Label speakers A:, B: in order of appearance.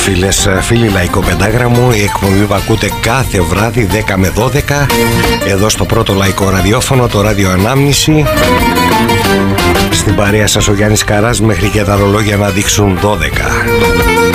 A: φίλες, φίλοι Λαϊκό Πεντάγραμμο. Η εκπομπή που ακούτε κάθε βράδυ 10 με 12 εδώ στο πρώτο λαϊκό ραδιόφωνο, το Ράδιο Ανάμνηση. Στην παρέα σας ο Γιάννης Καράς μέχρι και τα ρολόγια να δείξουν 12.